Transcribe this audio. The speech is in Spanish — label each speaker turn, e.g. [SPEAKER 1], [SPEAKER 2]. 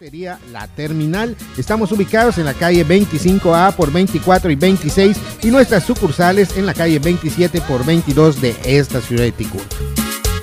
[SPEAKER 1] Ferretería La Terminal. Estamos ubicados en la calle 25A por 24 y 26 y nuestras sucursales en la calle 27 por 22 de esta ciudad de Ticul.